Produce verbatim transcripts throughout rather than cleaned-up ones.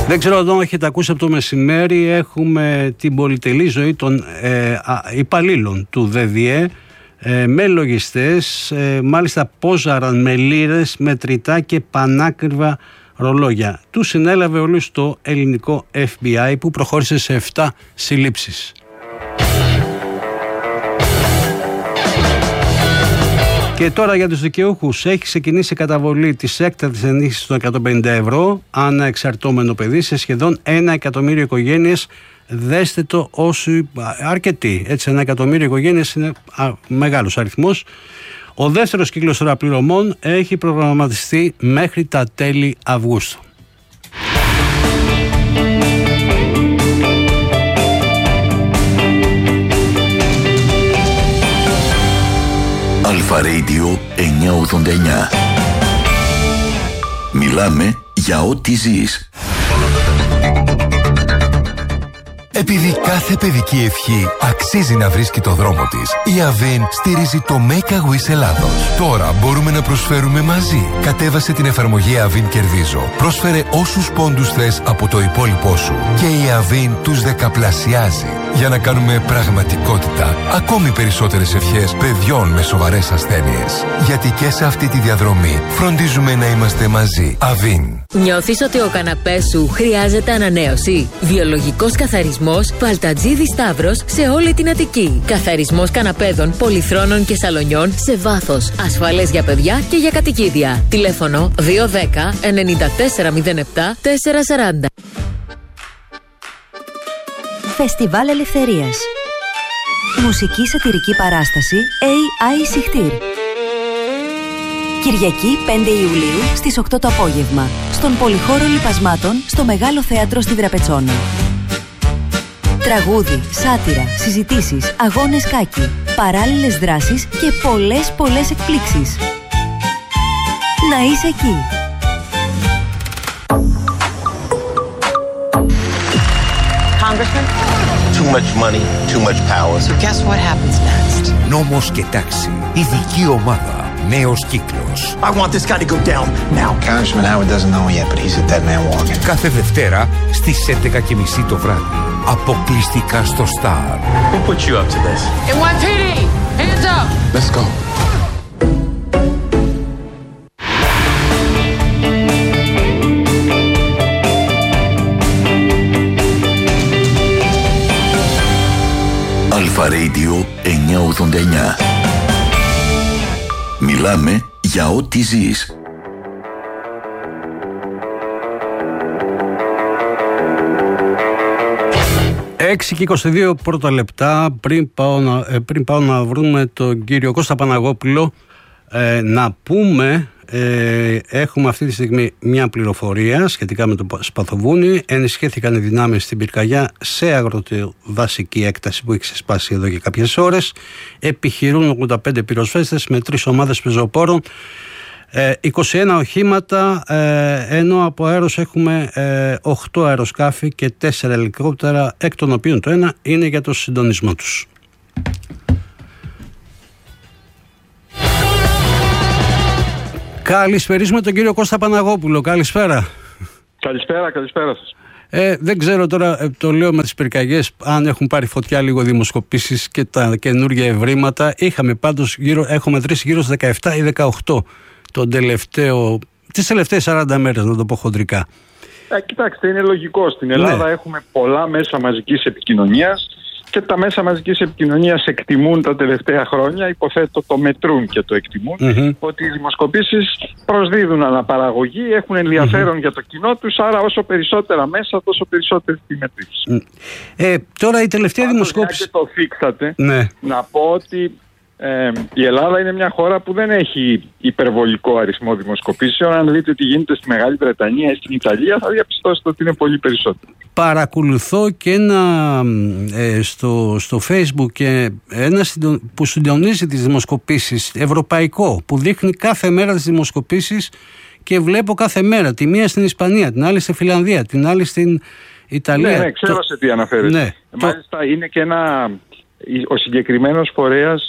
Δεν ξέρω αν έχετε ακούσει από το μεσημέρι, έχουμε την πολυτελή ζωή των ε, υπαλλήλων του ΔΔΕ ε, με λογιστές, ε, μάλιστα πόζαραν με λίρες, μετρητά και πανάκριβα ρολόγια. Του συνέλαβε όλους το ελληνικό εφ μπι άι που προχώρησε σε επτά συλλήψεις. Και τώρα για τους δικαιούχους έχει ξεκινήσει η καταβολή της έκτακτης ενίσχυσης των εκατόν πενήντα ευρώ ανά εξαρτώμενο παιδί σε σχεδόν ένα εκατομμύριο οικογένειες. Δέστε το όσοι αρκετοί, έτσι ένα εκατομμύριο οικογένειες είναι α, μεγάλος αριθμός. Ο δεύτερος κύκλος τώρα πληρωμών έχει προγραμματιστεί μέχρι τα τέλη Αυγούστου. Αλφα Radio εννιακόσια ογδόντα εννιά. Μιλάμε για ό,τι ζεις. Επειδή κάθε παιδική ευχή αξίζει να βρίσκει το δρόμο της, η Avin στηρίζει το Make a Wish Ελλάδος. Τώρα μπορούμε να προσφέρουμε μαζί. Κατέβασε την εφαρμογή Avin Κερδίζω. Πρόσφερε όσους πόντους θες από το υπόλοιπό σου και η Avin τους δεκαπλασιάζει. Για να κάνουμε πραγματικότητα ακόμη περισσότερες ευχές παιδιών με σοβαρές ασθένειες. Γιατί και σε αυτή τη διαδρομή φροντίζουμε να είμαστε μαζί. Avin. Νιώθεις ότι ο καναπές σου χρειάζεται ανανέωση? Βιολογικός καθαρισμός Παλτατζίδη Σταύρος σε όλη την Αττική. Καθαρισμός καναπέδων, πολυθρόνων και σαλονιών σε βάθος. Ασφαλές για παιδιά και για κατοικίδια. Τηλέφωνο δύο ένα μηδέν εννιά τέσσερα μηδέν επτά τέσσερα σαράντα. Φεστιβάλ Ελευθερίας. Μουσική σατιρική παράσταση έι άι Σιχτήρ. Κυριακή πέντε Ιουλίου στις οκτώ το απόγευμα. Στον Πολυχώρο Λιπασμάτων στο Μεγάλο Θέατρο στη Δραπετσόνα. Τραγούδι, σάτυρα, συζητήσεις, αγώνες κάκι, παράλληλες δράσεις και πολλές πολλές εκπλήξεις. Να είσαι εκεί. Congressman? Too much money, too much power. So guess what happens next? Νόμος και τάξη. Ειδική ομάδα. Νέος κύκλος. I want this guy to go down now. Congressman Howard doesn't know yet, but he's a dead man walking. Κάθε Δευτέρα στις έντεκα και μισή το βράδυ. Αποκλειστικά στο Star. Who put you up to this? εν γουάι πι ντι, hands up. Let's go. Αλφα Radio εννιακόσια ογδόντα εννιά. Μιλάμε για ό,τι ζεις. έξι και είκοσι δύο πρώτα λεπτά πριν πάω να, ε, πριν πάω να βρούμε τον κύριο Κώστα Παναγόπουλο, ε, να πούμε ε, έχουμε αυτή τη στιγμή μια πληροφορία σχετικά με το Σπαθοβούνι. Ενισχύθηκαν οι δυνάμεις στην πυρκαγιά σε αγροτοβασική έκταση που έχει ξεσπάσει εδώ και κάποιες ώρες. Επιχειρούν ογδόντα πέντε πυροσβέστες με τρεις ομάδες πεζοπόρων, ε, είκοσι ένα οχήματα, ε, ενώ από αέρος έχουμε ε, οκτώ αεροσκάφη και τέσσερα ελικόπτερα, εκ των οποίων το ένα είναι για το συντονισμό τους. Καλησπερίζουμε τον κύριο Κώστα Παναγόπουλο. Καλησπέρα. Καλησπέρα, καλησπέρα σας. Ε, δεν ξέρω τώρα, ε, το λέω με τις πυρκαγιές, αν έχουν πάρει φωτιά λίγο δημοσκοπήσεις και τα καινούργια ευρήματα. Είχαμε πάντως γύρω, έχουμε μετρήσει γύρω στις δεκαεπτά ή δεκαοκτώ τον τελευταίο, τις τελευταίες σαράντα μέρες, να το πω χοντρικά. Ε, κοιτάξτε, είναι λογικό. Στην Ελλάδα ναι. έχουμε πολλά μέσα μαζικής επικοινωνίας και τα μέσα μαζικής επικοινωνίας εκτιμούν τα τελευταία χρόνια, υποθέτω το μετρούν και το εκτιμούν, mm-hmm. ότι οι δημοσκοπήσεις προσδίδουν αναπαραγωγή, έχουν ενδιαφέρον mm-hmm. για το κοινό τους, άρα όσο περισσότερα μέσα, τόσο περισσότερη τη μετρήση. Mm. Ε, τώρα η τελευταία Πάντως, δημοσκόπηση... και το θίξατε, ναι. να πω ότι ε, η Ελλάδα είναι μια χώρα που δεν έχει υπερβολικό αριθμό δημοσκοπήσεων. Αν δείτε τι γίνεται στη Μεγάλη Βρετανία ή στην Ιταλία, θα διαπιστώσετε ότι είναι πολύ περισσότερο. Παρακολουθώ και ένα ε, στο, στο Facebook και ένα που συντονίζει τις δημοσκοπήσεις ευρωπαϊκό, που δείχνει κάθε μέρα τις δημοσκοπήσεις και βλέπω κάθε μέρα τη μία στην Ισπανία, την άλλη στη Φιλανδία, την άλλη στην Ιταλία. Ναι, ναι, ξέρω το... σε τι αναφέρεσαι. Ναι, Μάλιστα το... είναι και ένα... Ο συγκεκριμένος φορέας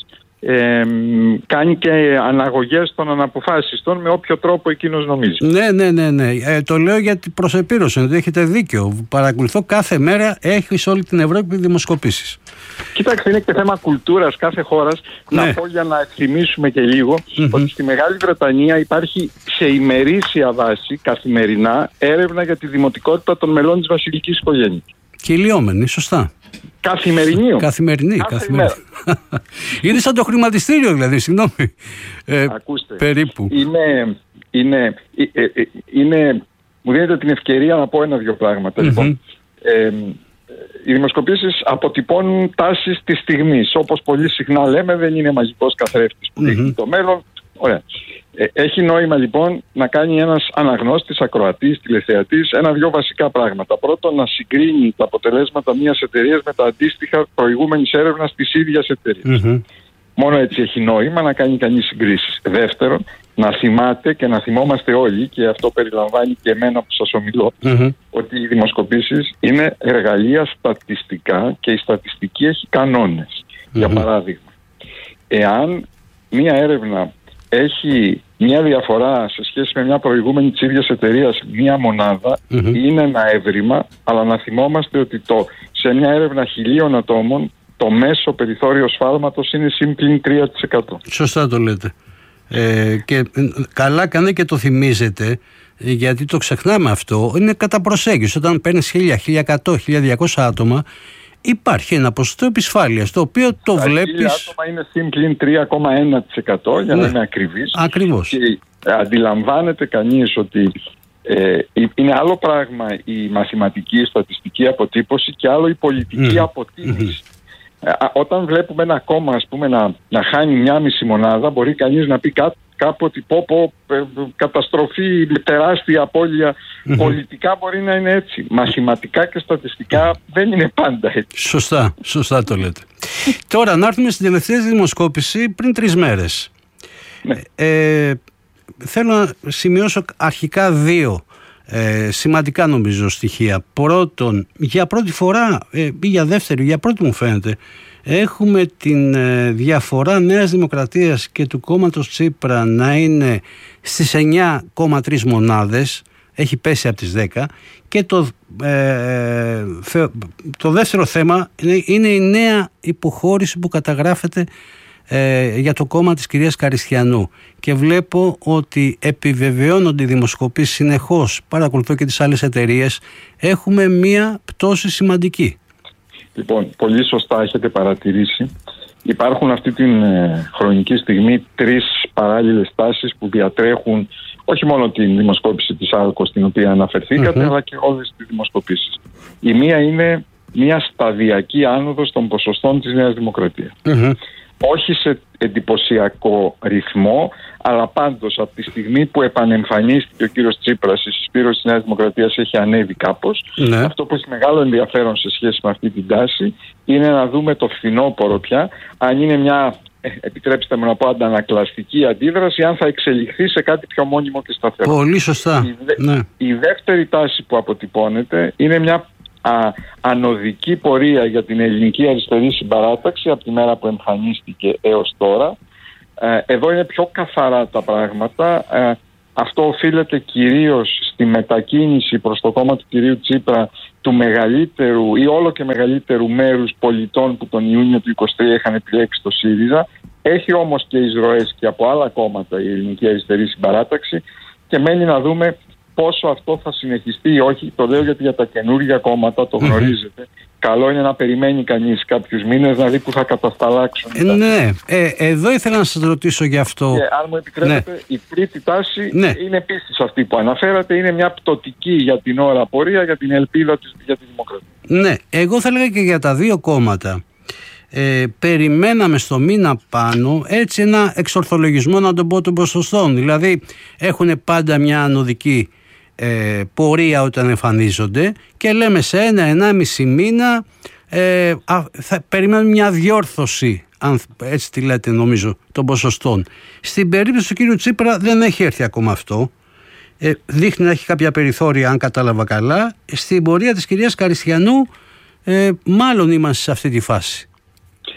ε, κάνει και αναγωγές των αναποφάσιστων με όποιο τρόπο εκείνος νομίζει. Ναι, ναι, ναι, ναι. Ε, το λέω γιατί προς επίρρωση, ότι έχετε δίκιο. Παρακολουθώ κάθε μέρα, έχει σε όλη την Ευρώπη δημοσκοπήσεις. Κοιτάξτε, είναι και θέμα κουλτούρας κάθε χώρας. Ναι. Να πω για να θυμίσουμε και λίγο mm-hmm. ότι στη Μεγάλη Βρετανία υπάρχει σε ημερήσια βάση καθημερινά έρευνα για τη δημοτικότητα των μελών της βασιλικής οικογένειας. Κυλιόμενη, σωστά. Καθημερινή. Καθημερινή. καθημερινή. Είναι σαν το χρηματιστήριο, δηλαδή, συγγνώμη. Ε, Ακούστε. Περίπου. Είναι, είναι, ε, ε, είναι, μου δίνετε την ευκαιρία να πω ένα-δυο πράγματα. Mm-hmm. Λοιπόν, ε, οι δημοσκοπήσεις αποτυπώνουν τάσεις της στιγμής. Όπως πολύ συχνά λέμε, δεν είναι μαγικός καθρέφτης που δείχνει mm-hmm. το μέλλον. Ωραία. Ε, έχει νόημα λοιπόν να κάνει ένας αναγνώστης, ακροατής, τηλεθεατής ένα-δυο βασικά πράγματα. Πρώτον, να συγκρίνει τα αποτελέσματα μιας εταιρείας με τα αντίστοιχα προηγούμενης έρευνας της ίδιας εταιρείας. Mm-hmm. Μόνο έτσι έχει νόημα να κάνει κανείς συγκρίσεις. Δεύτερον, να θυμάται και να θυμόμαστε όλοι, και αυτό περιλαμβάνει και εμένα που σας ομιλώ, mm-hmm. ότι οι δημοσκοπήσεις είναι εργαλεία στατιστικά και η στατιστική έχει κανόνες. Mm-hmm. Για παράδειγμα, εάν μια έρευνα έχει μια διαφορά σε σχέση με μια προηγούμενη της ίδιας εταιρείας, μια μονάδα, mm-hmm. είναι ένα έβριμα, αλλά να θυμόμαστε ότι το, σε μια έρευνα χιλίων ατόμων το μέσο περιθώριο σφάλματος είναι συμπλην τρία τοις εκατό. Σωστά το λέτε. Ε, και καλά κάνει και το θυμίζετε, γιατί το ξεχνάμε αυτό. Είναι κατά προσέγγιση. Όταν παίρνεις χίλια, χίλια εκατό, χίλια διακόσια άτομα, υπάρχει ένα ποσοστό επισφάλειας, το οποίο το τα βλέπεις. χίλια άτομα είναι συμπλην τρία κόμμα ένα τοις εκατό, για ναι. να είμαι ακριβής. Ακριβώς. Και αντιλαμβάνεται κανείς ότι ε, είναι άλλο πράγμα η μαθηματική, η στατιστική αποτύπωση και άλλο η πολιτική mm. αποτίμηση. Mm-hmm. Όταν βλέπουμε ένα κόμμα, ας πούμε, να, να χάνει μια μισή μονάδα, μπορεί κανείς να πει κά, κάπου ότι πω, πω ε, καταστροφή, τεράστια απώλεια. Mm-hmm. Πολιτικά μπορεί να είναι έτσι. Μαθηματικά και στατιστικά δεν είναι πάντα έτσι. Σωστά, σωστά το λέτε. Τώρα να έρθουμε στην τελευταία δημοσκόπηση πριν τρεις μέρες. Ναι. Ε, θέλω να σημειώσω αρχικά δύο Ε, σημαντικά νομίζω στοιχεία. Πρώτον, για πρώτη φορά ε, ή για δεύτερη, για πρώτη μου φαίνεται, έχουμε την ε, διαφορά Νέας Δημοκρατίας και του κόμματος Τσίπρα να είναι στις εννιά κόμμα τρεις μονάδες, έχει πέσει από τις δέκα, και το, ε, θε, το δεύτερο θέμα είναι, είναι η νέα υποχώρηση που καταγράφεται Ε, για το κόμμα της κυρίας Καριστιανού, και βλέπω ότι επιβεβαιώνονται οι δημοσκοπήσεις συνεχώς. Παρακολουθώ και τις άλλες εταιρείες. Έχουμε μία πτώση σημαντική. Λοιπόν, πολύ σωστά έχετε παρατηρήσει. Υπάρχουν αυτή την ε, χρονική στιγμή τρεις παράλληλες τάσεις που διατρέχουν όχι μόνο την δημοσκόπηση της ΑΛΚΟ στην οποία αναφερθήκατε, mm-hmm. αλλά και όλες τις δημοσκοπήσεις. Η μία είναι μια σταδιακή άνοδος των ποσοστών της Νέας Δημοκρατίας. Mm-hmm. Όχι σε εντυπωσιακό ρυθμό, αλλά πάντως από τη στιγμή που επανεμφανίστηκε ο κύριος Τσίπρας, η συσπήρωση της Νέας Δημοκρατίας έχει ανέβει κάπως. Ναι. Αυτό που έχει μεγάλο ενδιαφέρον σε σχέση με αυτή την τάση είναι να δούμε το φθινόπωρο πια, αν είναι μια, ε, επιτρέψτε μου να πω, αντανακλαστική αντίδραση, αν θα εξελιχθεί σε κάτι πιο μόνιμο και σταθερό. Πολύ σωστά. Η, δε, ναι. η δεύτερη τάση που αποτυπώνεται είναι μια Α, ανωδική πορεία για την ελληνική αριστερή συμπαράταξη από τη μέρα που εμφανίστηκε έως τώρα. Ε, εδώ είναι πιο καθαρά τα πράγματα. Ε, αυτό οφείλεται κυρίως στη μετακίνηση προς το κόμμα του κυρίου Τσίπρα του μεγαλύτερου ή όλο και μεγαλύτερου μέρους πολιτών που τον Ιούνιο του είκοσι τρία είχαν επιλέξει το ΣΥΡΙΖΑ. Έχει όμως και εισρωές και από άλλα κόμματα η ελληνική αριστερή συμπαράταξη, και μένει να δούμε πόσο αυτό θα συνεχιστεί ή όχι. Το λέω γιατί για τα καινούργια κόμματα, το γνωρίζετε, mm-hmm. καλό είναι να περιμένει κανείς κάποιους μήνες να δει που θα κατασταλάξουν. Ε, ναι, ε, εδώ ήθελα να σας ρωτήσω γι' αυτό. Και αν μου επιτρέπετε, ναι. η τρίτη τάση ναι. είναι επίσης αυτή που αναφέρατε, είναι μια πτωτική για την ώρα πορεία, για την ελπίδα της, για τη δημοκρατία. Ναι, εγώ θα έλεγα και για τα δύο κόμματα. Ε, περιμέναμε στο μήνα πάνω έτσι ένα εξορθολογισμό, να τον πω, των ποσοστών. Δηλαδή έχουν πάντα μια ανωδική ε, πορεία όταν εμφανίζονται, και λέμε σε ένα ενάμιση μήνα ε, α, θα περιμένουμε μια διόρθωση, αν έτσι τη λέτε νομίζω, των ποσοστών. Στην περίπτωση του κύριου Τσίπρα δεν έχει έρθει ακόμα αυτό. Ε, δείχνει να έχει κάποια περιθώρια, αν κατάλαβα καλά. Στην πορεία της κυρίας Καριστιανού ε, μάλλον είμαστε σε αυτή τη φάση.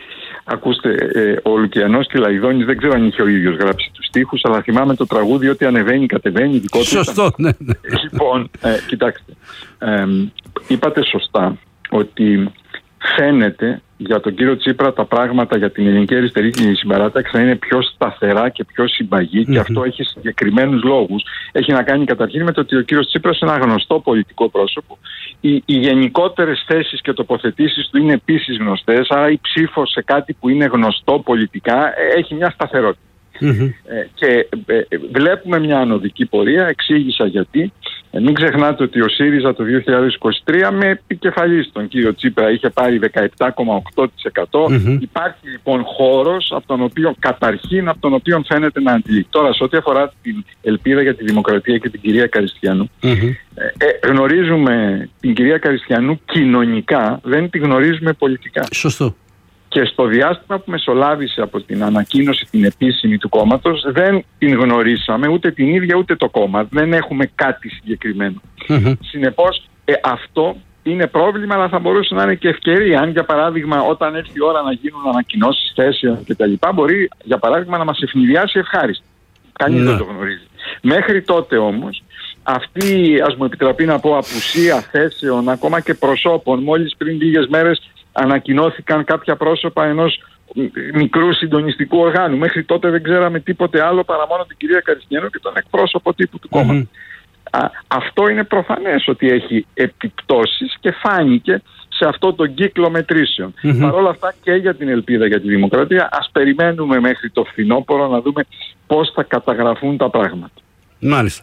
Ακούστε, ε, ο Λουκιανός Κυλαϊδόνης δεν ξέρω αν είχε ο ίδιος γράψει τους στίχους, αλλά θυμάμαι το τραγούδι ότι ανεβαίνει, κατεβαίνει, δικό του. Σωστό, ναι, ναι. Λοιπόν, ε, κοιτάξτε, ε, είπατε σωστά ότι φαίνεται για τον κύριο Τσίπρα τα πράγματα για την ελληνική αριστερή συμπαράταξη να είναι πιο σταθερά και πιο συμπαγή, mm-hmm. και αυτό έχει συγκεκριμένους λόγους. Έχει να κάνει καταρχήν με το ότι ο κύριος Τσίπρας είναι ένα γνωστό πολιτικό πρόσωπο. Οι, οι γενικότερες θέσεις και τοποθετήσεις του είναι επίσης γνωστές, άρα η ψήφος σε κάτι που είναι γνωστό πολιτικά έχει μια σταθερότητα. Mm-hmm. Ε, και ε, βλέπουμε μια ανωδική πορεία, εξήγησα γιατί. Ε, μην ξεχνάτε ότι ο ΣΥΡΙΖΑ το δύο χιλιάδες είκοσι τρία με επικεφαλής τον κύριο Τσίπρα είχε πάρει δεκαεπτά κόμμα οκτώ τοις εκατό. Mm-hmm. Υπάρχει λοιπόν χώρος από τον οποίο, καταρχήν από τον οποίο φαίνεται να αντιλεί. Τώρα, σε ό,τι αφορά την ελπίδα για τη δημοκρατία και την κυρία Καριστιανού, mm-hmm. ε, γνωρίζουμε την κυρία Καριστιανού κοινωνικά, δεν τη γνωρίζουμε πολιτικά. Σωστό. Και στο διάστημα που μεσολάβησε από την ανακοίνωση την επίσημη του κόμματος δεν την γνωρίσαμε ούτε την ίδια ούτε το κόμμα. Δεν έχουμε κάτι συγκεκριμένο. Mm-hmm. Συνεπώς ε, αυτό είναι πρόβλημα, αλλά θα μπορούσε να είναι και ευκαιρία. Αν για παράδειγμα όταν έρθει η ώρα να γίνουν ανακοινώσεις θέσεων κτλ. Μπορεί για παράδειγμα να μας ευνηδιάσει ευχάριστα. Κανείς mm-hmm. δεν το γνωρίζει. Μέχρι τότε όμως αυτή, ας μου επιτραπεί να πω, απουσία θέσεων ακόμα και προσώπων, μόλις πριν λίγες μέρες ανακοινώθηκαν κάποια πρόσωπα ενός μικρού συντονιστικού οργάνου. Μέχρι τότε δεν ξέραμε τίποτε άλλο παρά μόνο την κυρία Καριστιανού και τον εκπρόσωπο τύπου του κόμματος. Mm-hmm. Αυτό είναι προφανές ότι έχει επιπτώσεις και φάνηκε σε αυτό τον κύκλο μετρήσεων. Mm-hmm. Παρ' όλα αυτά και για την ελπίδα για τη δημοκρατία ας περιμένουμε μέχρι το φθινόπωρο να δούμε πώς θα καταγραφούν τα πράγματα. Μάλιστα.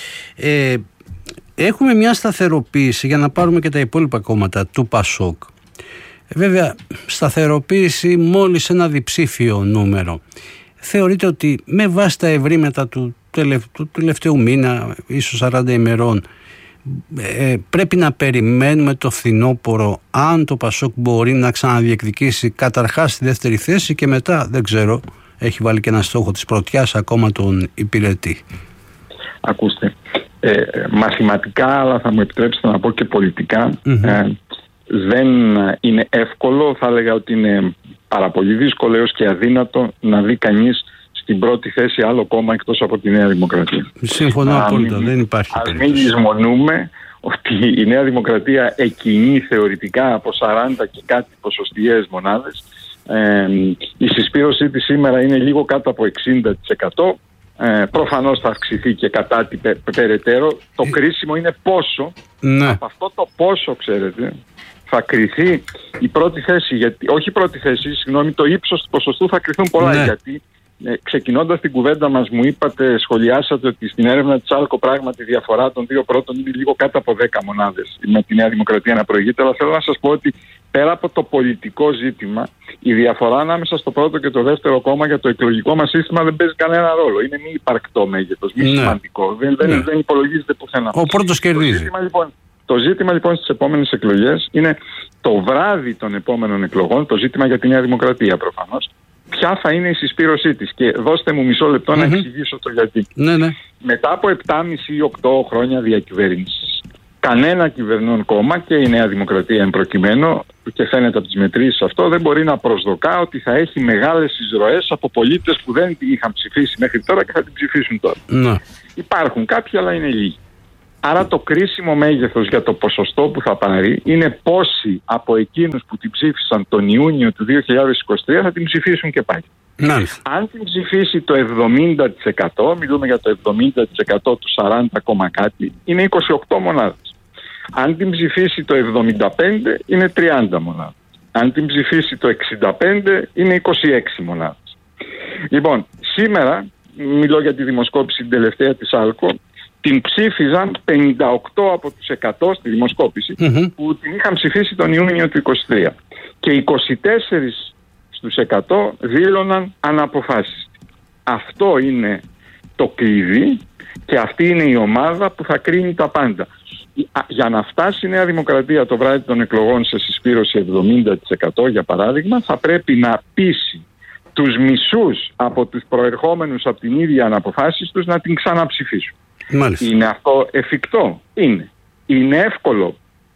Ε, έχουμε μια σταθεροποίηση για να πάρουμε και τα υπόλοιπα κόμματα του ΠΑΣΟΚ. Βέβαια, σταθεροποίηση μόλις ένα διψήφιο νούμερο. Θεωρείτε ότι με βάση τα ευρήματα του, τελευ, του τελευταίου μήνα, ίσως σαράντα ημερών, ε, πρέπει να περιμένουμε το φθινόπωρο αν το ΠΑΣΟΚ μπορεί να ξαναδιεκδικήσει καταρχάς τη δεύτερη θέση και μετά, δεν ξέρω, έχει βάλει και ένα στόχο της πρωτιάς, ακόμα τον υπηρετεί. Ακούστε, ε, μαθηματικά, αλλά θα μου επιτρέψετε να πω και πολιτικά, mm-hmm. ε, δεν είναι εύκολο, θα έλεγα ότι είναι πάρα πολύ δύσκολο έως και αδύνατο να δει κανείς στην πρώτη θέση άλλο κόμμα εκτός από τη Νέα Δημοκρατία. Συμφωνώ απόλυτα, δεν υπάρχει περίπτωση. Ας μην λησμονούμε ότι η Νέα Δημοκρατία εκκινεί θεωρητικά από σαράντα και κάτι ποσοστιαίες μονάδες. Ε, η συσπήρωσή της σήμερα είναι λίγο κάτω από εξήντα τοις εκατό. Ε, προφανώς θα αυξηθεί και κατά την πε, περαιτέρω. Το ε, κρίσιμο είναι πόσο. Ναι. Από αυτό το πόσο, ξέρετε, θα κριθεί η πρώτη θέση, γιατί, όχι η πρώτη θέση, συγγνώμη, το ύψος του ποσοστού θα κριθούν πολλά. Ναι. Γιατί ε, ξεκινώντας την κουβέντα μας, μου είπατε, σχολιάσατε ότι στην έρευνα της Άλκο πράγματι η διαφορά των δύο πρώτων είναι λίγο κάτω από δέκα μονάδες με τη Νέα Δημοκρατία να προηγείται. Αλλά θέλω να σας πω ότι πέρα από το πολιτικό ζήτημα, η διαφορά ανάμεσα στο πρώτο και το δεύτερο κόμμα για το εκλογικό μας σύστημα δεν παίζει κανένα ρόλο. Είναι μη υπαρκτό μέγεθος, μη ναι. σημαντικό. Δεν, δεν, ναι. δεν υπολογίζεται πουθενά. Ο πρώτος κερδίζει. Το ζήτημα, λοιπόν, το ζήτημα λοιπόν στις επόμενες εκλογές είναι το βράδυ των επόμενων εκλογών, το ζήτημα για τη Νέα Δημοκρατία προφανώς, ποια θα είναι η συσπήρωσή της. Και δώστε μου μισό λεπτό mm-hmm. να εξηγήσω το γιατί. Ναι, ναι. Μετά από επτάμισι ή οκτώ χρόνια διακυβέρνησης, κανένα κυβερνών κόμμα και η Νέα Δημοκρατία εν προκειμένου, και φαίνεται από τις μετρήσεις αυτό, δεν μπορεί να προσδοκά ότι θα έχει μεγάλες εισρωές από πολίτες που δεν την είχαν ψηφίσει μέχρι τώρα και θα την ψηφίσουν τώρα. Ναι. Υπάρχουν κάποιοι, αλλά είναι λίγοι. Άρα το κρίσιμο μέγεθος για το ποσοστό που θα πάρει είναι πόσοι από εκείνους που την ψήφισαν τον Ιούνιο του δύο χιλιάδες είκοσι τρία θα την ψηφίσουν και πάλι. Ναι. Αν την ψηφίσει το εβδομήντα τοις εκατό, μιλούμε για το εβδομήντα τοις εκατό του σαράντα κόμμα κάτι, είναι είκοσι οκτώ μονάδες. Αν την ψηφίσει το εβδομήντα πέντε είναι τριάντα μονάδες. Αν την ψηφίσει το εξήντα πέντε είναι είκοσι έξι μονάδες. Λοιπόν, σήμερα, μιλώ για τη δημοσκόπηση την τελευταία της Άλκο, την ψήφιζαν πενήντα οκτώ από τους εκατό στη δημοσκόπηση mm-hmm. που την είχαν ψηφίσει τον Ιούνιο του είκοσι τρία. Και είκοσι τέσσερα στους εκατό δήλωναν αναποφάσιστη. Αυτό είναι το κλειδί και αυτή είναι η ομάδα που θα κρίνει τα πάντα. Για να φτάσει η Νέα Δημοκρατία το βράδυ των εκλογών σε συσπήρωση εβδομήντα τοις εκατό για παράδειγμα, θα πρέπει να πείσει τους μισούς από τους προερχόμενους από την ίδια αναποφάσεις τους να την ξαναψηφίσουν. Μάλιστα. Είναι αυτό εφικτό? Είναι. Είναι εύκολο?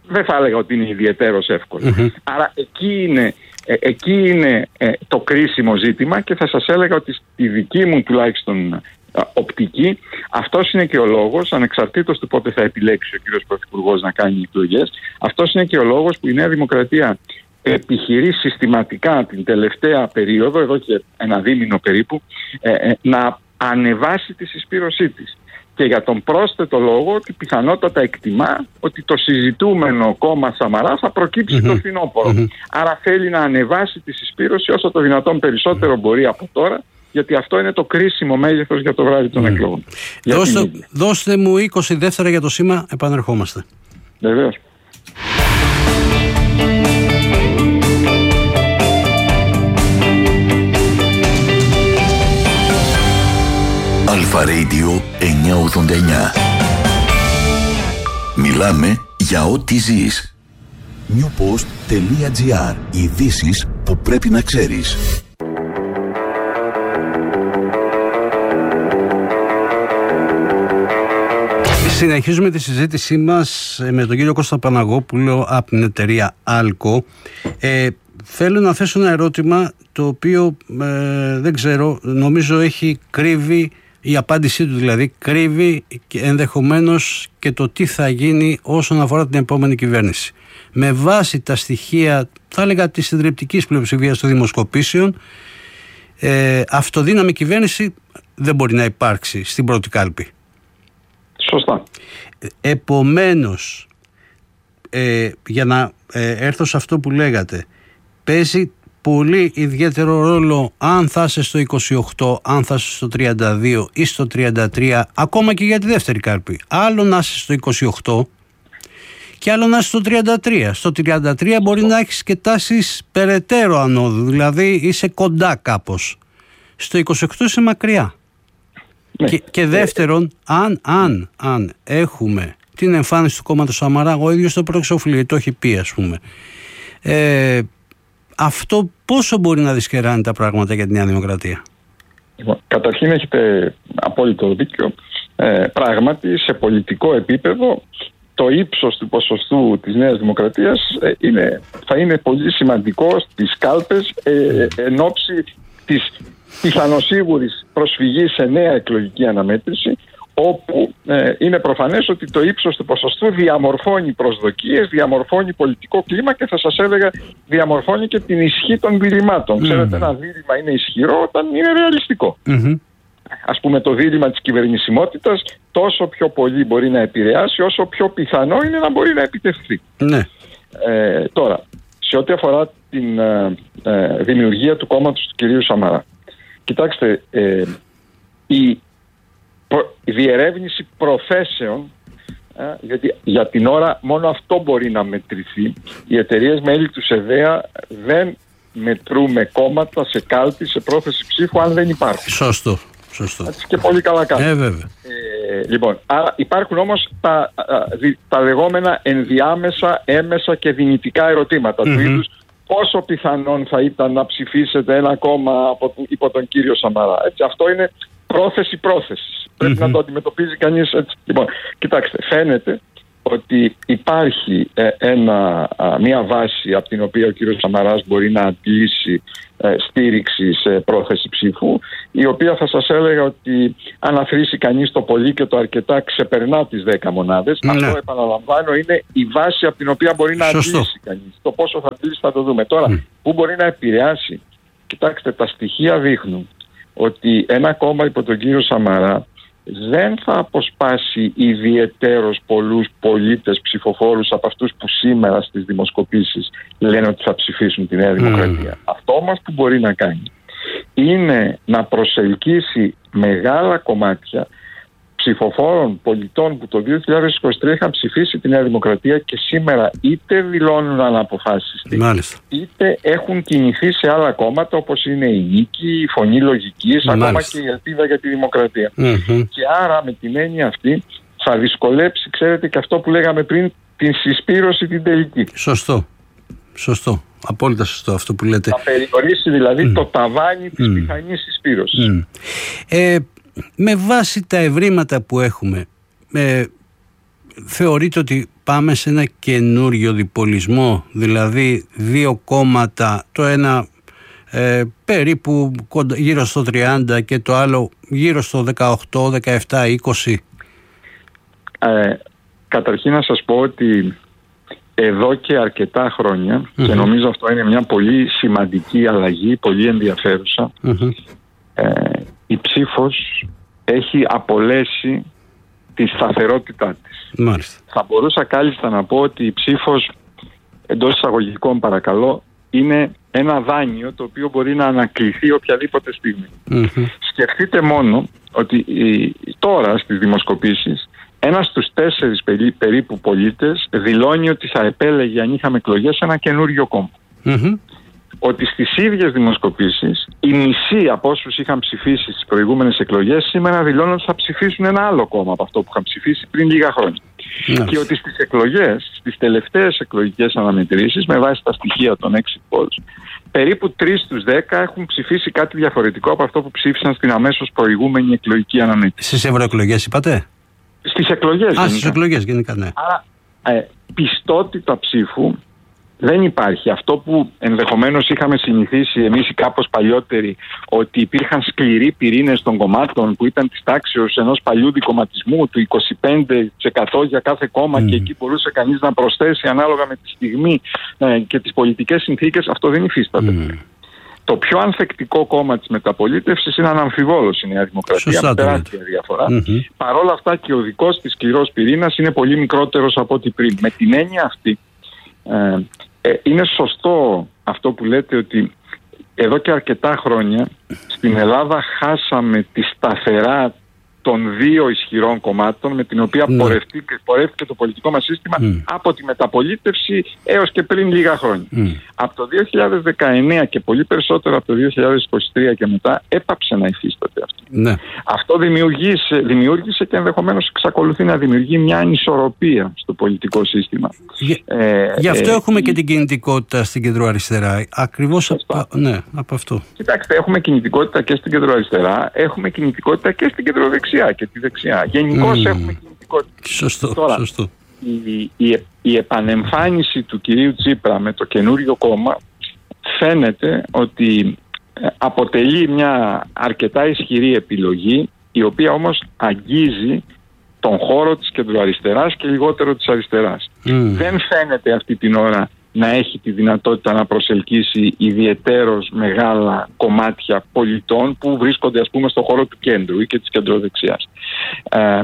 δεν θα έλεγα ότι είναι ιδιαιτέρως εύκολο. Mm-hmm. Άρα εκεί είναι, ε, εκεί είναι ε, το κρίσιμο ζήτημα και θα σας έλεγα ότι στη δική μου τουλάχιστον ε, οπτική αυτός είναι και ο λόγος, ανεξαρτήτως του πότε θα επιλέξει ο κύριος Πρωθυπουργός να κάνει εκλογές, αυτός είναι και ο λόγος που η Νέα Δημοκρατία επιχειρεί συστηματικά την τελευταία περίοδο, εδώ και ένα δίμηνο περίπου, ε, ε, να ανεβάσει τη συσπήρωσή της. Και για τον πρόσθετο λόγο ότι πιθανότατα εκτιμά ότι το συζητούμενο κόμμα Σαμαρά θα προκύψει mm-hmm. το φθινόπωρο. Mm-hmm. Άρα θέλει να ανεβάσει τη συσπήρωση όσο το δυνατόν περισσότερο mm-hmm. μπορεί από τώρα, γιατί αυτό είναι το κρίσιμο μέγεθος για το βράδυ των mm-hmm. εκλογών. Δώστε, δώστε μου είκοσι δεύτερα για το σήμα, επανερχόμαστε. Βεβαίως. Αλφα Radio εννιακόσια ογδόντα εννιά. Μιλάμε για ό,τι ζεις. newpost.gr. Ειδήσεις που πρέπει να ξέρεις. Συνεχίζουμε τη συζήτησή μας με τον κύριο Κώστα Παναγόπουλο από την εταιρεία Άλκο. Ε, θέλω να θέσω ένα ερώτημα το οποίο ε, δεν ξέρω, νομίζω έχει κρύβει, η απάντησή του δηλαδή κρύβει και ενδεχομένως και το τι θα γίνει όσον αφορά την επόμενη κυβέρνηση. Με βάση τα στοιχεία, θα έλεγα, της συντριπτικής πλειοψηφίας των δημοσκοπήσεων, ε, αυτοδύναμη κυβέρνηση δεν μπορεί να υπάρξει στην πρώτη κάλπη. Σωστά. Επομένως, ε, για να ε, έρθω σε αυτό που λέγατε, παίζει πολύ ιδιαίτερο ρόλο αν θα είσαι στο είκοσι οκτώ, αν θα είσαι στο τριάντα δύο ή στο τριάντα τρία, ακόμα και για τη δεύτερη κάλπη. Άλλο να είσαι στο είκοσι οκτώ και άλλο να είσαι στο τριάντα τρία. Στο τριάντα τρία μπορεί να έχεις και τάσεις περαιτέρω ανόδου, δηλαδή είσαι κοντά κάπως. Στο είκοσι οκτώ είσαι μακριά. Ναι. Και, και δεύτερον, αν, αν, αν έχουμε την εμφάνιση του κόμματος Σαμαρά, ο ίδιος το προεξοφλεί, το έχει πει, ας πούμε, ε, αυτό πόσο μπορεί να δυσκεράνει τα πράγματα για τη Νέα Δημοκρατία? Λοιπόν, καταρχήν έχετε απόλυτο δίκιο. Ε, πράγματι, σε πολιτικό επίπεδο, το ύψος του ποσοστού της Νέας Δημοκρατίας ε, είναι, θα είναι πολύ σημαντικό στις κάλπες ε, εν ώψη της πιθανοσίγουρης προσφυγής σε νέα εκλογική αναμέτρηση, όπου ε, είναι προφανές ότι το ύψος του ποσοστού διαμορφώνει προσδοκίες, διαμορφώνει πολιτικό κλίμα και θα σας έλεγα διαμορφώνει και την ισχύ των διλημάτων. Mm. Ξέρετε, ένα δίλημα είναι ισχυρό όταν είναι ρεαλιστικό. Mm-hmm. Ας πούμε, το δίλημα της κυβερνησιμότητας τόσο πιο πολύ μπορεί να επηρεάσει όσο πιο πιθανό είναι να μπορεί να επιτευχθεί. Mm. Ε, τώρα, σε ό,τι αφορά την ε, ε, δημιουργία του κόμματος του κυρίου Σαμαρά, κοιτάξτε, ε, η, προ, η διερεύνηση προθέσεων, ε, γιατί για την ώρα μόνο αυτό μπορεί να μετρηθεί. Οι εταιρείες μέλη του ΣΕΔΕΑ δεν μετρούμε κόμματα σε κάλπη, σε πρόθεση ψήφου, αν δεν υπάρχουν. Σωστό. Σωστό. Έτσι και πολύ καλά κάνει. Ε, βέβαια. Ε, λοιπόν, άρα υπάρχουν όμως τα, τα λεγόμενα ενδιάμεσα, έμεσα και δυνητικά ερωτήματα mm-hmm. του είδους. Πόσο πιθανόν θα ήταν να ψηφίσετε ένα κόμμα από, υπό τον κύριο Σαμαρά? Έτσι, αυτό είναι πρόθεση πρόθεσης. Mm-hmm. Πρέπει να το αντιμετωπίζει κανείς έτσι. Λοιπόν, κοιτάξτε, φαίνεται ότι υπάρχει ε, ένα, α, μια βάση από την οποία ο κύριος Σαμαράς μπορεί να αντλήσει ε, στήριξη σε πρόθεση ψήφου, η οποία θα σας έλεγα ότι αν αφήσει κανείς το πολύ και το αρκετά ξεπερνά τις δέκα μονάδες. Mm-hmm. Αυτό, επαναλαμβάνω, είναι η βάση από την οποία μπορεί να Σωστό. αντλήσει κανείς. Το πόσο θα αντλήσει θα το δούμε. Τώρα, mm. πού μπορεί να επηρεάσει? Κοιτάξτε, τα στοιχεία δείχνουν ότι ένα κόμμα υπό τον κύριο Σαμαρά δεν θα αποσπάσει ιδιαιτέρως πολλούς πολίτες ψηφοφόρους από αυτούς που σήμερα στις δημοσκοπήσεις λένε ότι θα ψηφίσουν τη Νέα Δημοκρατία. Mm. Αυτό όμως που μπορεί να κάνει είναι να προσελκύσει μεγάλα κομμάτια ψηφοφόρων πολιτών που το δύο χιλιάδες είκοσι τρία είχαν ψηφίσει τη Νέα Δημοκρατία και σήμερα είτε δηλώνουν αναποφάσιστοι, είτε έχουν κινηθεί σε άλλα κόμματα όπως είναι η Νίκη, η Φωνή Λογικής, Μάλιστα. ακόμα και η Ελπίδα για τη Δημοκρατία. Mm-hmm. Και άρα με την έννοια αυτή θα δυσκολέψει, ξέρετε, και αυτό που λέγαμε πριν, την συσπήρωση την τελική. Σωστό. Σωστό. Απόλυτα σωστό αυτό που λέτε. Θα περιορίσει δηλαδή mm. το ταβάνι της mm. πιθανής συσπήρωσης. Mm. Ε, με βάση τα ευρήματα που έχουμε, ε, θεωρείτε ότι πάμε σε ένα καινούριο διπολισμό, δηλαδή δύο κόμματα, το ένα ε, περίπου γύρω στο τριάντα και το άλλο γύρω στο δεκαοκτώ, δεκαεπτά, είκοσι? Ε, καταρχήν να σας πω ότι εδώ και αρκετά χρόνια, mm-hmm. και νομίζω αυτό είναι μια πολύ σημαντική αλλαγή, πολύ ενδιαφέρουσα, mm-hmm. ε, η ψήφος έχει απολέσει τη σταθερότητά της. Μάλιστα. Θα μπορούσα κάλλιστα να πω ότι η ψήφος, εντός εισαγωγικών παρακαλώ, είναι ένα δάνειο το οποίο μπορεί να ανακληθεί οποιαδήποτε στιγμή. Mm-hmm. Σκεφτείτε μόνο ότι η, τώρα στις δημοσκοπήσεις ένας στους τέσσερις περίπου πολίτες δηλώνει ότι θα επέλεγε, αν είχαμε εκλογές, ένα καινούριο κόμμα. Mm-hmm. Ότι στις ίδιες δημοσκοπήσεις οι μισοί από όσους είχαν ψηφίσει στις προηγούμενες εκλογές σήμερα δηλώνουν ότι θα ψηφίσουν ένα άλλο κόμμα από αυτό που είχαν ψηφίσει πριν λίγα χρόνια. Mm-hmm. Και ότι στις εκλογές, στις τελευταίες εκλογικές αναμετρήσεις, με βάση τα στοιχεία των exit polls, περίπου τρεις στους δέκα έχουν ψηφίσει κάτι διαφορετικό από αυτό που ψήφισαν στην αμέσως προηγούμενη εκλογική αναμέτρηση. Στις ευρωεκλογές είπατε? Στις εκλογές. Α, στις εκλογές γενικά, ναι. Άρα, ε, πιστότητα ψήφου δεν υπάρχει. Αυτό που ενδεχομένως είχαμε συνηθίσει εμείς οι κάπως παλιότεροι, ότι υπήρχαν σκληροί πυρήνες των κομμάτων που ήταν της τάξης ενός παλιού δικομματισμού του είκοσι πέντε τοις εκατό για κάθε κόμμα mm. και εκεί μπορούσε κανείς να προσθέσει ανάλογα με τη στιγμή ε, και τις πολιτικές συνθήκες, αυτό δεν υφίσταται. Mm. Το πιο ανθεκτικό κόμμα της μεταπολίτευσης είναι αναμφιβόλως η Νέα Δημοκρατία, με τεράστια διαφορά. Mm-hmm. Παρ' όλα αυτά και ο δικός της σκληρός πυρήνας είναι πολύ μικρότερος από ό,τι πριν. Με την έννοια αυτή, ε, ε, είναι σωστό αυτό που λέτε, ότι εδώ και αρκετά χρόνια στην Ελλάδα χάσαμε τη σταθερά των δύο ισχυρών κομμάτων με την οποία mm. πορεύτηκε, πορεύτηκε το πολιτικό μας σύστημα mm. από τη μεταπολίτευση έως και πριν λίγα χρόνια. Mm. Από το δύο χιλιάδες δεκαεννέα και πολύ περισσότερο από το δύο χιλιάδες είκοσι τρία και μετά έπαψε να υφίσταται αυτό. Mm. Αυτό δημιούργησε, δημιούργησε και ενδεχομένως εξακολουθεί να δημιουργεί μια ανισορροπία στο πολιτικό σύστημα. Γι' ε, γι' αυτό ε, έχουμε ε, και την κινητικότητα στην κεντροαριστερά. Ακριβώς από, ναι, από αυτό. Κοιτάξτε, έχουμε κινητικότητα και στην κεντροαριστερά, έχουμε κινητικότητα και στην κεντροδεξιά και τη δεξιά. Γενικώς mm. έχουμε κινητικότητα. Σωστό, Τώρα, σωστό. Η, η, η επανεμφάνιση του κυρίου Τσίπρα με το καινούριο κόμμα φαίνεται ότι αποτελεί μια αρκετά ισχυρή επιλογή, η οποία όμως αγγίζει τον χώρο της κεντροαριστεράς και λιγότερο της αριστεράς. Mm. Δεν φαίνεται αυτή την ώρα να έχει τη δυνατότητα να προσελκύσει ιδιαιτέρως μεγάλα κομμάτια πολιτών που βρίσκονται, ας πούμε, στο χώρο του κέντρου ή και της κεντροδεξιάς. Ε,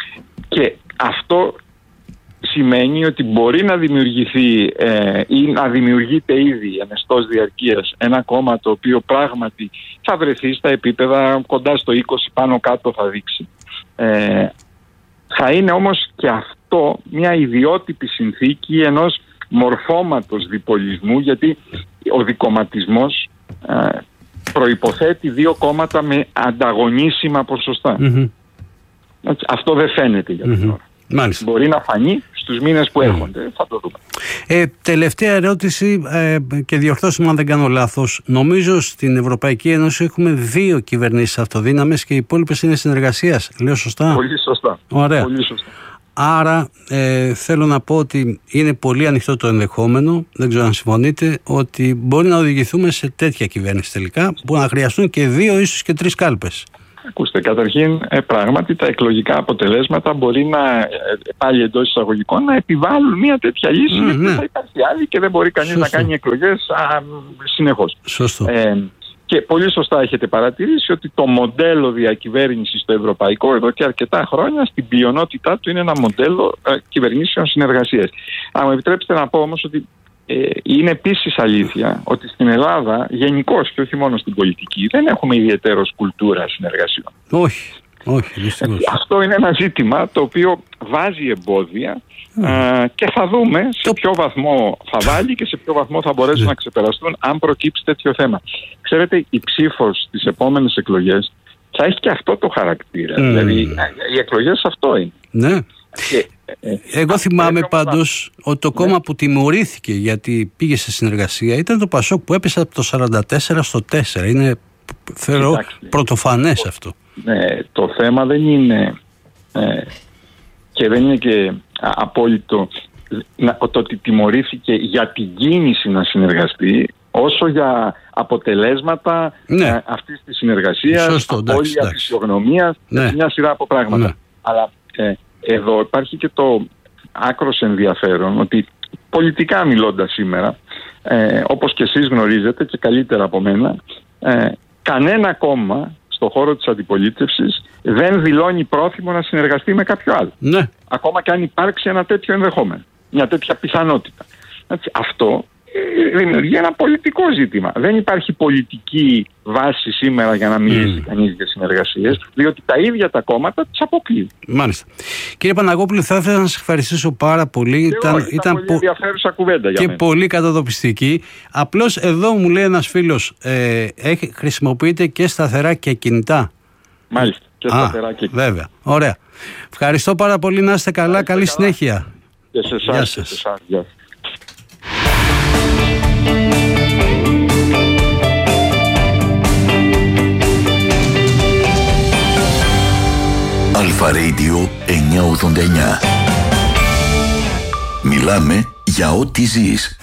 και αυτό σημαίνει ότι μπορεί να δημιουργηθεί ε, ή να δημιουργείται ήδη ενεστώς διαρκείας ένα κόμμα το οποίο πράγματι θα βρεθεί στα επίπεδα κοντά στο είκοσι, πάνω κάτω θα δείξει. Ε, θα είναι όμως και αυτό μια ιδιότυπη συνθήκη ενός μορφώματος διπολισμού, γιατί ο δικομματισμός ε, προϋποθέτει δύο κόμματα με ανταγωνίσιμα ποσοστά. Mm-hmm. Αυτό δεν φαίνεται για την mm-hmm. ώρα. Μάλιστα. Μπορεί να φανεί στους μήνες που έρχονται. Mm. Θα το δούμε. Ε, τελευταία ερώτηση ε, και διορθώσουμε αν δεν κάνω λάθος. Νομίζω στην Ευρωπαϊκή Ένωση έχουμε δύο κυβερνήσεις αυτοδύναμες και οι υπόλοιπες είναι συνεργασίας. Λέω σωστά? Πολύ σωστά. Ωραία. Πολύ σωστά. Άρα ε, θέλω να πω ότι είναι πολύ ανοιχτό το ενδεχόμενο, δεν ξέρω αν συμφωνείτε, ότι μπορεί να οδηγηθούμε σε τέτοια κυβέρνηση τελικά, που να χρειαστούν και δύο ίσως και τρεις κάλπες. Ακούστε, καταρχήν ε, πράγματι τα εκλογικά αποτελέσματα μπορεί να, ε, πάλι εντός εισαγωγικών, να επιβάλλουν μια τέτοια λύση, mm, ναι. θα υπάρχει άλλη και δεν μπορεί κανείς Σωστό. να κάνει εκλογές α, συνεχώς. Σωστό. Ε, Και πολύ σωστά έχετε παρατηρήσει ότι το μοντέλο διακυβέρνησης στο ευρωπαϊκό εδώ και αρκετά χρόνια στην πλειονότητά του είναι ένα μοντέλο ε, κυβερνήσεων συνεργασίας. Αν μου επιτρέψετε να πω όμως ότι ε, είναι επίσης αλήθεια ότι στην Ελλάδα γενικώς και όχι μόνο στην πολιτική δεν έχουμε ιδιαιτέρως κουλτούρα συνεργασιών. Όχι. Όχι, δυστυχώς. Αυτό είναι ένα ζήτημα το οποίο βάζει εμπόδια mm. α, και θα δούμε σε το... ποιο βαθμό θα βάλει και σε ποιο βαθμό θα μπορέσουν mm. να ξεπεραστούν αν προκύψει τέτοιο θέμα. Ξέρετε, η ψήφος στις επόμενες εκλογές θα έχει και αυτό το χαρακτήρα. Mm. Δηλαδή, οι εκλογές αυτό είναι. Ναι. Και, ε, Εγώ θυμάμαι πάντως θα... ότι το κόμμα ναι. που τιμωρήθηκε γιατί πήγε σε συνεργασία ήταν το Πασόκ, που έπεσε από το σαράντα τέσσερα στο τέσσερα. Είναι, θεωρώ, Κοιτάξτε, πρωτοφανές αυτό. Ναι, το θέμα δεν είναι ε, και δεν είναι και απόλυτο το ότι τιμωρήθηκε για την κίνηση να συνεργαστεί, όσο για αποτελέσματα ναι. αυτής της συνεργασίας, απώλεια φυσιογνωμίας, ναι. μια σειρά από πράγματα. Ναι. Αλλά ε, εδώ υπάρχει και το άκρος ενδιαφέρον ότι πολιτικά μιλώντας σήμερα, ε, όπως και εσείς γνωρίζετε και καλύτερα από μένα, ε, κανένα κόμμα στον χώρο της αντιπολίτευσης δεν δηλώνει πρόθυμο να συνεργαστεί με κάποιο άλλο. Ναι. Ακόμα και αν υπάρξει ένα τέτοιο ενδεχόμενο, μια τέτοια πιθανότητα. Έτσι, αυτό δημιουργεί ένα πολιτικό ζήτημα. Δεν υπάρχει πολιτική βάση σήμερα για να μιλήσει mm. κανείς για συνεργασίες, διότι τα ίδια τα κόμματα τις αποκλείουν. Μάλιστα. Κύριε Παναγόπουλε, θα ήθελα να σας ευχαριστήσω πάρα πολύ. Και ήταν, εγώ, ήταν πολύ ενδιαφέρουσα κουβέντα για και μένα. πολύ καταδοπιστική. Απλώς εδώ μου λέει ένας φίλος, ε, έχει, χρησιμοποιείται και σταθερά και κινητά. Μάλιστα. Και σταθερά Α, και κινητά. Βέβαια. Ωραία. Ευχαριστώ πάρα πολύ. Να είστε καλά. Καλή καλά. συνέχεια. Και σε εσάς. Γεια και σας. σε εσάς. Γεια σας. Αλφα Radio εννιακόσια ογδόντα εννιά. Μιλάμε για ό,τι ζεις.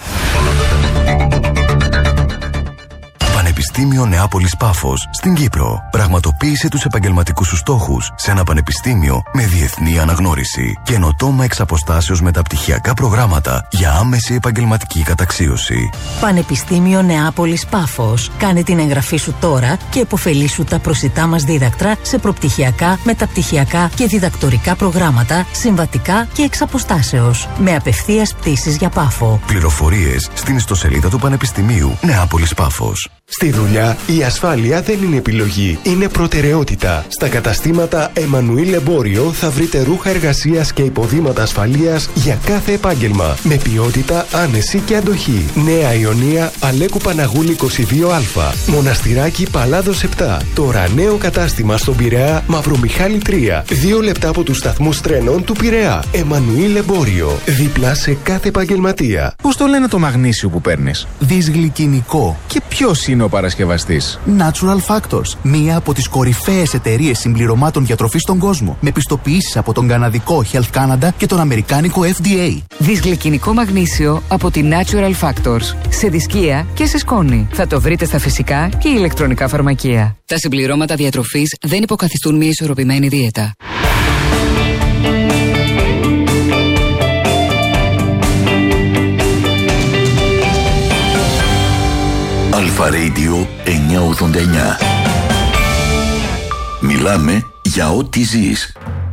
Πανεπιστήμιο Νεάπολης Πάφος στην Κύπρο. Πραγματοποίησε τους επαγγελματικούς σου στόχους σε ένα πανεπιστήμιο με διεθνή αναγνώριση. Καινοτόμα εξ αποστάσεως μεταπτυχιακά προγράμματα για άμεση επαγγελματική καταξίωση. Πανεπιστήμιο Νεάπολης Πάφος. Κάνε την εγγραφή σου τώρα και επωφελήσου τα προσιτά μας δίδακτρα σε προπτυχιακά, μεταπτυχιακά και διδακτορικά προγράμματα, συμβατικά και εξ αποστάσεως. Με απευθείας πτήσεις για Πάφο. Πληροφορίες στην ιστοσελίδα του Πανεπιστημίου Νεάπολης Πάφος. Στη δουλειά, η ασφάλεια δεν είναι επιλογή, είναι προτεραιότητα. Στα καταστήματα Εμμανουήλ Εμπόριο θα βρείτε ρούχα εργασίας και υποδήματα ασφαλείας για κάθε επάγγελμα. Με ποιότητα, άνεση και αντοχή. Νέα Ιωνία, Αλέκου Παναγούλη είκοσι δύο Α. Μοναστηράκι Παλάδος επτά. Τώρα νέο κατάστημα στον Πειραιά, Μαυρομιχάλη τρία. Δύο λεπτά από τους σταθμούς τρένων του Πειραιά. Εμμανουήλ Εμπόριο. Δίπλα σε κάθε επαγγελματία. Πώς το λένε το μαγνήσιο που παίρνεις? Δυσγλυκινικό. Και ποιος είναι ο παρασκευαστής? Natural Factors, μία από τις κορυφαίες εταιρείες συμπληρωμάτων διατροφής στον κόσμο, με πιστοποιήσεις από τον καναδικό Health Canada και τον αμερικάνικο Εφ Ντι Έι. Δυσγλυκινικό μαγνήσιο από τη Natural Factors. Σε δισκία και σε σκόνη. Θα το βρείτε στα φυσικά και ηλεκτρονικά φαρμακεία. Τα συμπληρώματα διατροφής δεν υποκαθιστούν μια ισορροπημένη δίαιτα. Αλφα Radio εννιακόσια ογδόντα εννιά. Μιλάμε για ό,τι ζεις.